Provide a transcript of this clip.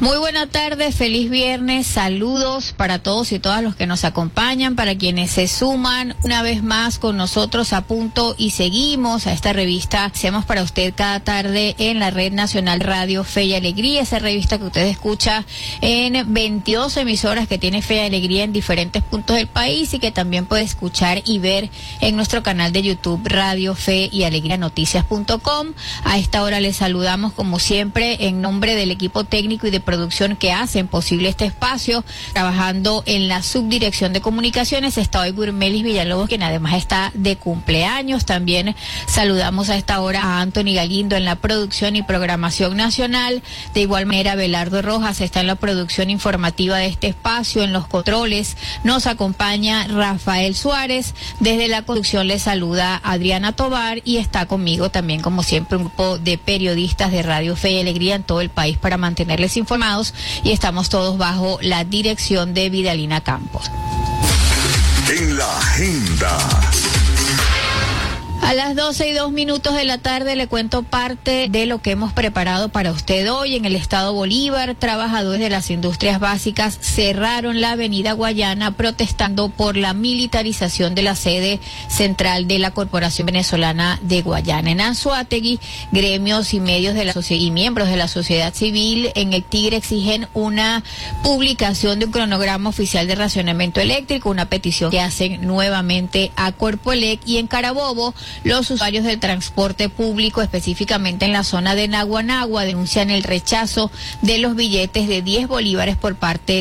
Muy buena tarde, feliz viernes, saludos para todos y todas los que nos acompañan, para quienes se suman una vez más con nosotros a punto y seguimos a esta revista que hacemos para usted cada tarde en la Red Nacional Radio Fe y Alegría, esa revista que usted escucha en 22 emisoras que tiene Fe y Alegría en diferentes puntos del país y que también puede escuchar y ver en nuestro canal de YouTube Radio Fe y Alegría Noticias.com. A esta hora les saludamos como siempre en nombre del equipo técnico y de producción que hacen posible este espacio. Trabajando en la subdirección de comunicaciones está hoy Gurmelis Villalobos, quien además está de cumpleaños. También saludamos a esta hora a Anthony Galindo en la producción y programación nacional. De igual manera, Belardo Rojas está en la producción informativa de este espacio. En los controles nos acompaña Rafael Suárez. Desde la conducción les saluda Adriana Tobar y está conmigo también, como siempre, un grupo de periodistas de Radio Fe y Alegría en todo el país para mantenerles informados, y estamos todos bajo la dirección de Vidalina Campos. En la agenda. A las 12:02 de la tarde le cuento parte de lo que hemos preparado para usted hoy. En el estado Bolívar, trabajadores de las industrias básicas cerraron la avenida Guayana protestando por la militarización de la sede central de la Corporación Venezolana de Guayana. En Anzoátegui, gremios y medios de la y miembros de la sociedad civil en el Tigre exigen una publicación de un cronograma oficial de racionamiento eléctrico, una petición que hacen nuevamente a Corpoelec. Y en Carabobo, los usuarios del transporte público, específicamente en la zona de Naguanagua, denuncian el rechazo de los billetes de 10 bolívares por parte